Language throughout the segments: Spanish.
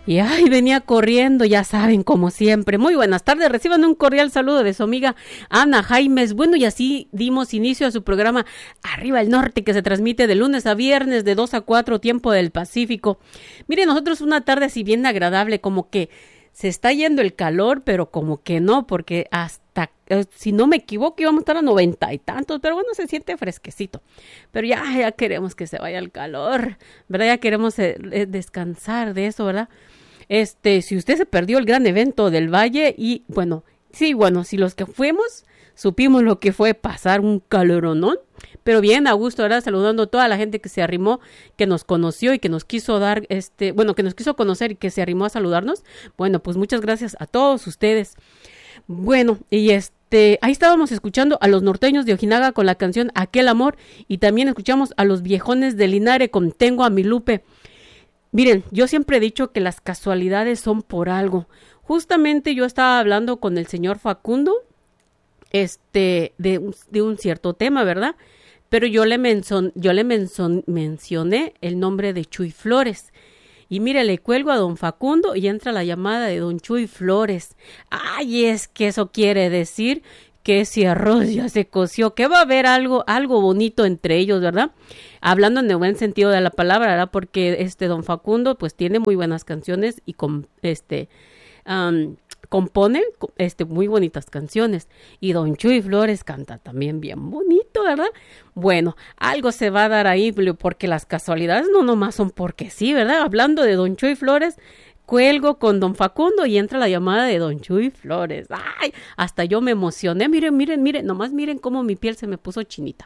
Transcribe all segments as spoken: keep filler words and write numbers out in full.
Y ay, venía corriendo, ya saben, como siempre. Muy buenas tardes, reciban un cordial saludo de su amiga Ana Jaimes. Bueno, y así dimos inicio a su programa Arriba el Norte, que se transmite de lunes a viernes de dos a cuatro, tiempo del Pacífico. Miren, nosotros una tarde así bien agradable, como que se está yendo el calor, pero como que no, porque hasta, eh, si no me equivoco, íbamos a estar a noventa y tantos, pero bueno, se siente fresquecito. Pero ya, ya queremos que se vaya el calor, ¿verdad? Ya queremos eh, eh, descansar de eso, ¿verdad? Este, si usted se perdió el gran evento del Valle, y bueno, sí, bueno, si los que fuimos, supimos lo que fue pasar un caloronón, pero bien, a gusto, ¿verdad? Saludando a toda la gente que se arrimó, que nos conoció y que nos quiso dar, este, bueno, que nos quiso conocer y que se arrimó a saludarnos. Bueno, pues muchas gracias a todos ustedes. Bueno, y este, ahí estábamos escuchando a los norteños de Ojinaga con la canción Aquel Amor, y también escuchamos a los viejones de Linares con Tengo a mi Lupe. Miren, yo siempre he dicho que las casualidades son por algo. Justamente yo estaba hablando con el señor Facundo, este, de un, de un cierto tema, ¿verdad? Pero yo le, menson, yo le menson, mencioné el nombre de Chuy Flores. Y mire, le cuelgo a don Facundo y entra la llamada de don Chuy Flores. Ay, es que eso quiere decir que ese arroz ya se coció, que va a haber algo, algo bonito entre ellos, ¿verdad? Hablando en el buen sentido de la palabra, ¿verdad? Porque este don Facundo, pues, tiene muy buenas canciones y con este um, compone este muy bonitas canciones. Y don Chuy Flores canta también bien bonito, ¿verdad? Bueno, algo se va a dar ahí, porque las casualidades no nomás son porque sí, ¿verdad? Hablando de don Chuy Flores, cuelgo con don Facundo y entra la llamada de don Chuy Flores. ¡Ay! Hasta yo me emocioné. Miren, miren, miren. Nomás miren cómo mi piel se me puso chinita.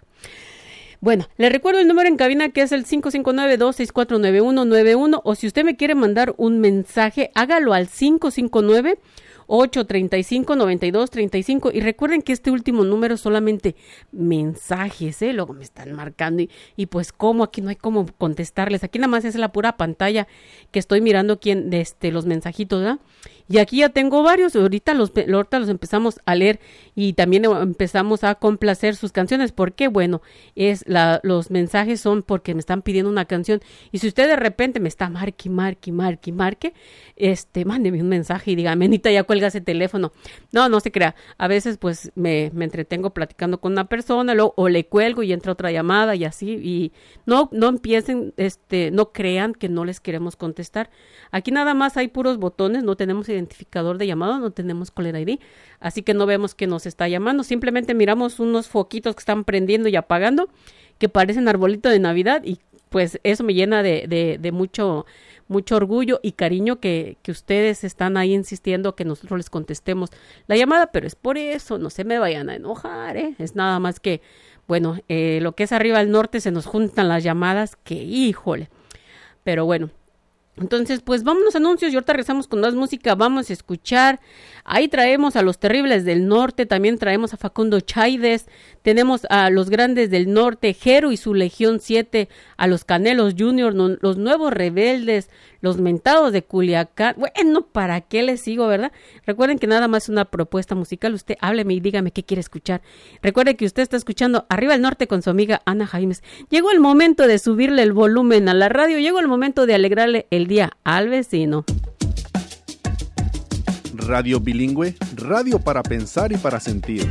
Bueno, les recuerdo el número en cabina, que es el cinco cinco nueve, dos seis cuatro, nueve uno nueve uno. O si usted me quiere mandar un mensaje, hágalo al cinco cinco nueve, ocho tres cinco, nueve dos tres cinco. Y recuerden que este último número es solamente mensajes, ¿eh? Luego me están marcando y, y pues cómo, aquí no hay cómo contestarles. Aquí nada más es la pura pantalla que estoy mirando aquí en este, los mensajitos, ¿verdad? Y aquí ya tengo varios, ahorita los, ahorita los empezamos a leer y también empezamos a complacer sus canciones. ¿Por qué? Bueno, es la, los mensajes son porque me están pidiendo una canción. Y si usted de repente me está marque, marque, marque, marque, este, mándeme un mensaje y dígame, Anita, ya cuelga ese teléfono. No, no se crea. A veces pues me, me entretengo platicando con una persona, luego, o le cuelgo y entra otra llamada y así. Y no, no empiecen, este, no crean que no les queremos contestar. Aquí nada más hay puros botones, no tenemos identificador de llamado, no tenemos caller I D, así que no vemos que nos está llamando, simplemente miramos unos foquitos que están prendiendo y apagando, que parecen arbolito de Navidad, y pues eso me llena de, de, de mucho, mucho orgullo y cariño que, que ustedes están ahí insistiendo que nosotros les contestemos la llamada, pero es por eso, no se me vayan a enojar, ¿eh? Es nada más que, bueno, eh, lo que es arriba al norte se nos juntan las llamadas, que híjole, pero bueno. Entonces, pues vámonos a anuncios y ahorita regresamos con más música, vamos a escuchar, ahí traemos a los Terribles del Norte, también traemos a Facundo Chaides, tenemos a los Grandes del Norte, Jero y su Legión siete, a los Canelos Junior, no, los Nuevos Rebeldes, los Mentados de Culiacán. Bueno, ¿para qué les sigo, verdad? Recuerden que nada más es una propuesta musical, usted hábleme y dígame qué quiere escuchar. Recuerde que usted está escuchando Arriba el Norte con su amiga Ana Jaimes. Llegó el momento de subirle el volumen a la radio, llegó el momento de alegrarle el día al vecino. Radio bilingüe, radio para pensar y para sentir.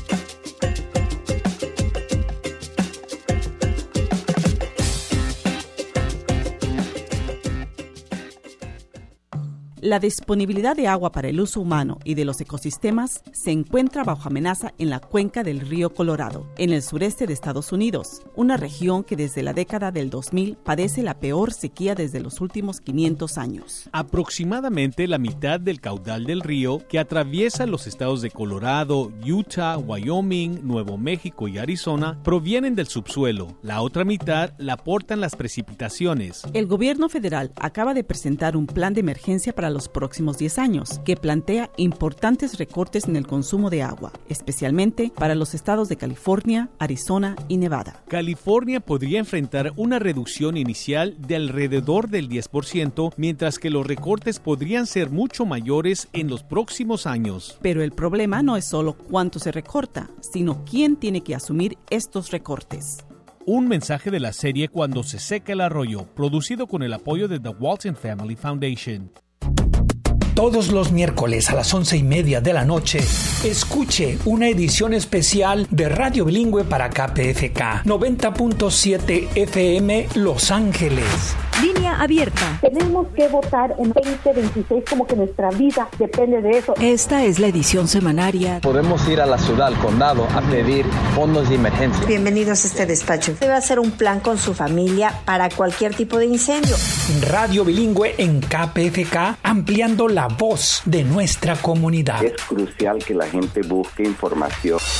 La disponibilidad de agua para el uso humano y de los ecosistemas se encuentra bajo amenaza en la cuenca del río Colorado, en el sureste de Estados Unidos, una región que desde la década del dos mil padece la peor sequía desde los últimos quinientos años. Aproximadamente la mitad del caudal del río, que atraviesa los estados de Colorado, Utah, Wyoming, Nuevo México y Arizona, provienen del subsuelo. La otra mitad la aportan las precipitaciones. El gobierno federal acaba de presentar un plan de emergencia para los próximos diez años, que plantea importantes recortes en el consumo de agua, especialmente para los estados de California, Arizona y Nevada. California podría enfrentar una reducción inicial de alrededor del diez por ciento, mientras que los recortes podrían ser mucho mayores en los próximos años. Pero el problema no es solo cuánto se recorta, sino quién tiene que asumir estos recortes. Un mensaje de la serie Cuando se seca el arroyo, producido con el apoyo de The Walton Family Foundation. Todos los miércoles a las once y media de la noche, escuche una edición especial de Radio Bilingüe para K P F K noventa punto siete F M Los Ángeles. Línea abierta. Tenemos que votar en veinte veintiséis, como que nuestra vida depende de eso. Esta es la edición semanaria. Podemos ir a la ciudad, al condado, a pedir fondos de emergencia. Bienvenidos a este despacho. Debe hacer un plan con su familia para cualquier tipo de incendio. Radio Bilingüe en K P F K, ampliando la voz de nuestra comunidad. Es crucial que la gente busque información.